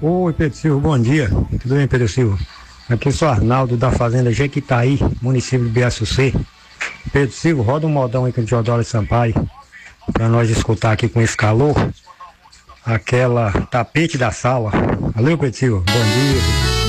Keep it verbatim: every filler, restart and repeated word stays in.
Oi, Pedro Silva, bom dia. Tudo bem, Pedro Silva? Aqui sou Arnaldo da Fazenda Jequitaí, município de Biaçucê. Pedro Silva, roda um modão aí com o Teodoro Sampaio, pra nós escutar aqui com esse calor, aquela tapete da sala. Valeu, Pedro Silva, bom dia.